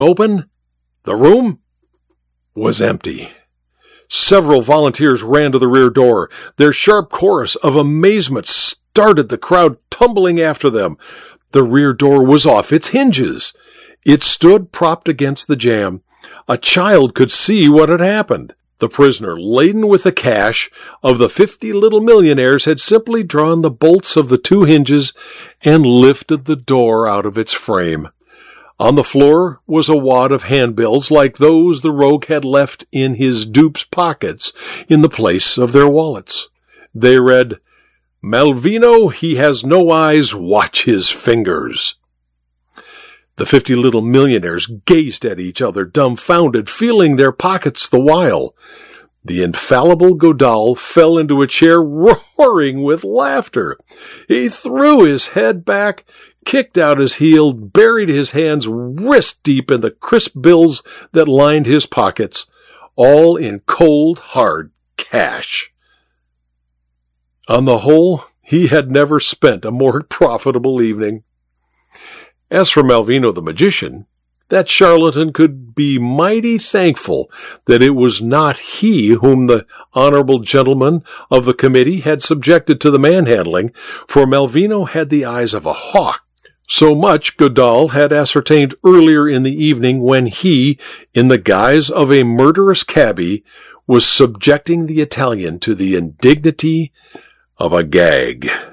open, the room was empty. Several volunteers ran to the rear door. Their sharp chorus of amazement started the crowd tumbling after them. The rear door was off its hinges. It stood propped against the jamb. A child could see what had happened. The prisoner, laden with the cash of the 50 little millionaires, had simply drawn the bolts of the two hinges and lifted the door out of its frame. On the floor was a wad of handbills like those the rogue had left in his dupe's pockets in the place of their wallets. They read, "Malvino, he has no eyes, watch his fingers." The 50 little millionaires gazed at each other, dumbfounded, feeling their pockets the while. The infallible Godal fell into a chair, roaring with laughter. He threw his head back, kicked out his heel, buried his hands wrist-deep in the crisp bills that lined his pockets, all in cold, hard cash. On the whole, he had never spent a more profitable evening. As for Malvino the magician, that charlatan could be mighty thankful that it was not he whom the honorable gentlemen of the committee had subjected to the manhandling, for Malvino had the eyes of a hawk. So much Godal had ascertained earlier in the evening when he, in the guise of a murderous cabby, was subjecting the Italian to the indignity of a gag.